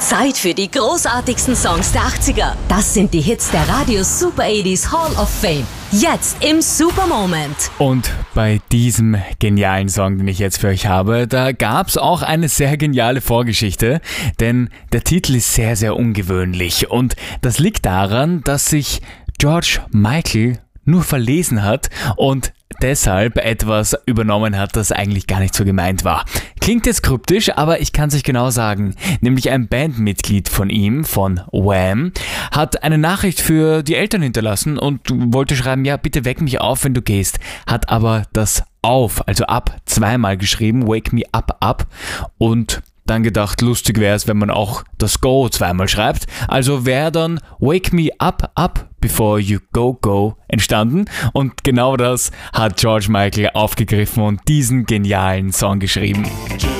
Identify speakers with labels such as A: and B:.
A: Zeit für die großartigsten Songs der 80er. Das sind die Hits der Radio Super 80s Hall of Fame. Jetzt im Super Moment.
B: Und bei diesem genialen Song, den ich jetzt für euch habe, da gab's auch eine sehr geniale Vorgeschichte, denn der Titel ist sehr, sehr ungewöhnlich. Und das liegt daran, dass sich George Michael nur verlesen hat und deshalb etwas übernommen hat, das eigentlich gar nicht so gemeint war. Klingt jetzt kryptisch, aber ich kann es euch genau sagen. Nämlich ein Bandmitglied von ihm, von Wham, hat eine Nachricht für die Eltern hinterlassen und wollte schreiben, ja, bitte weck mich auf, wenn du gehst. Hat aber das auf, also ab, zweimal geschrieben, wake me up, und dann gedacht, lustig wäre es, wenn man auch das Go zweimal schreibt. Also wäre dann Wake Me Up Before You Go entstanden. Und genau das hat George Michael aufgegriffen und diesen genialen Song geschrieben.